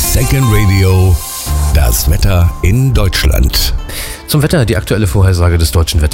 Second Radio, das Wetter in Deutschland. Zum Wetter, die aktuelle Vorhersage des Deutschen Wetterdienstes.